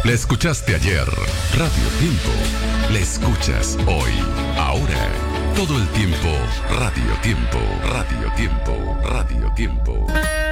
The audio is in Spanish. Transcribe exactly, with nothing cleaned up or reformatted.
Le escuchaste ayer. Radio Tiempo. Le escuchas hoy. Ahora. Todo el tiempo. Radio Tiempo. Radio Tiempo. Radio Tiempo.